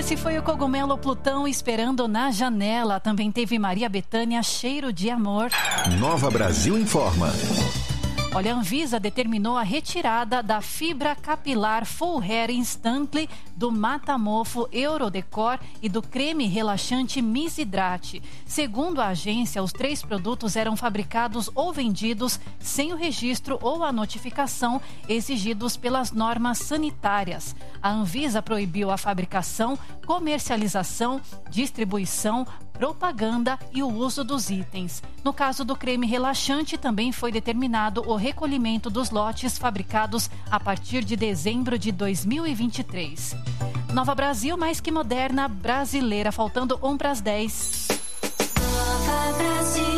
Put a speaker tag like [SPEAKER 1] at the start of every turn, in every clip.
[SPEAKER 1] Esse foi o Cogumelo Plutão Esperando na Janela. Também teve Maria Bethânia, Cheiro de Amor.
[SPEAKER 2] Nova Brasil informa.
[SPEAKER 1] Olha, a Anvisa determinou a retirada da fibra capilar Full Hair Instantly, do Matamofo Eurodecor e do creme relaxante Misidrate. Segundo a agência, os 3 produtos eram fabricados ou vendidos sem o registro ou a notificação exigidos pelas normas sanitárias. A Anvisa proibiu a fabricação, comercialização, distribuição, propaganda e o uso dos itens. No caso do creme relaxante, também foi determinado o recolhimento dos lotes fabricados a partir de dezembro de 2023. Nova Brasil, mais que moderna, brasileira, faltando 1:10.
[SPEAKER 3] Nova Brasil.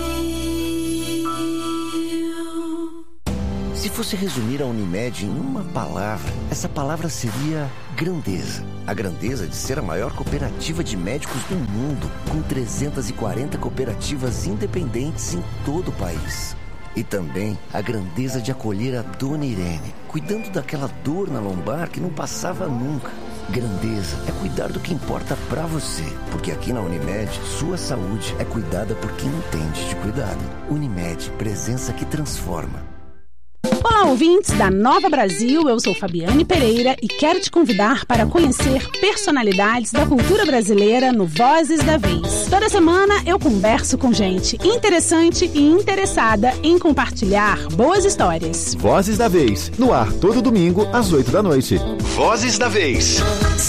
[SPEAKER 4] Se fosse resumir a Unimed em uma palavra, essa palavra seria grandeza. A grandeza de ser a maior cooperativa de médicos do mundo, com 340 cooperativas independentes em todo o país. E também a grandeza de acolher a Dona Irene, cuidando daquela dor na lombar que não passava nunca. Grandeza é cuidar do que importa pra você, porque aqui na Unimed, sua saúde é cuidada por quem entende de cuidado. Unimed, presença que transforma.
[SPEAKER 5] Olá, ouvintes da Nova Brasil, eu sou Fabiane Pereira e quero te convidar para conhecer personalidades da cultura brasileira no Vozes da Vez. Toda semana eu converso com gente interessante e interessada em compartilhar boas histórias.
[SPEAKER 6] Vozes da Vez, no ar todo domingo às 8 da noite.
[SPEAKER 2] Vozes da Vez.